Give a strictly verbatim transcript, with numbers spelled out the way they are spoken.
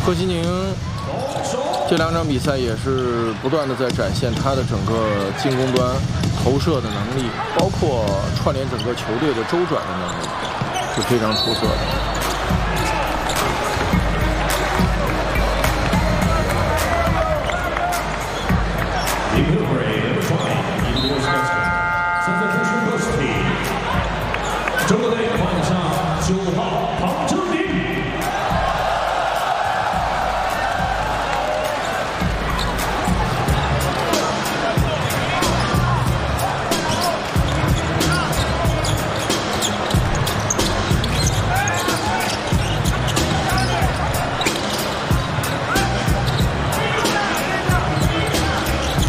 贺西宁这两场比赛也是不断的在展现他的整个进攻端投射的能力，包括串联整个球队的周转的能力，是非常出色的。 中国队换上九号庞正明。